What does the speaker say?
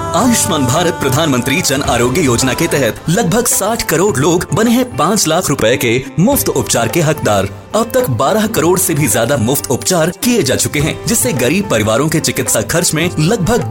आयुष्मान भारत प्रधानमंत्री जन आरोग्य योजना के तहत लगभग 60 करोड़ लोग बने हैं 5 लाख रुपए के मुफ्त उपचार के हकदार। अब तक 12 करोड़ से भी ज्यादा मुफ्त उपचार किए जा चुके हैं, जिससे गरीब परिवारों के चिकित्सा खर्च में लगभग